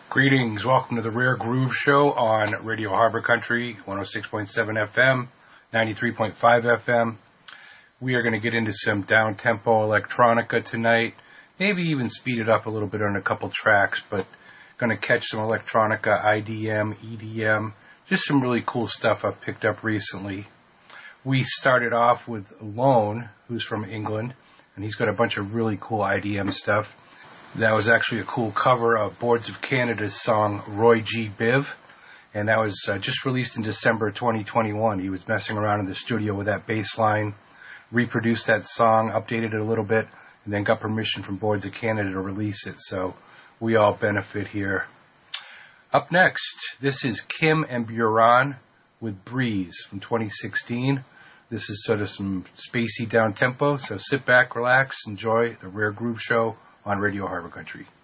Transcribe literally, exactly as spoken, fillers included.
Greetings, welcome to the Rare Groove Show on Radio Harbor Country, one oh six point seven F M, ninety-three point five F M. We are going to get into some down-tempo electronica tonight, maybe even speed it up a little bit on a couple tracks, but going to catch some electronica, I D M, E D M, just some really cool stuff I've picked up recently. We started off with Lone, who's from England, and he's got a bunch of really cool I D M stuff. That was actually a cool cover of Boards of Canada's song Roy G. Biv, and that was uh, just released in December twenty twenty-one. He was messing around in the studio with that bass line, reproduced that song, updated it a little bit, and then got permission from Boards of Canada to release it, so we all benefit here. Up next, this is Kim and Buran with Breeze from twenty sixteen. This is sort of some spacey down tempo, so sit back, relax, enjoy the Rare Groove Show on Radio Harbor Country.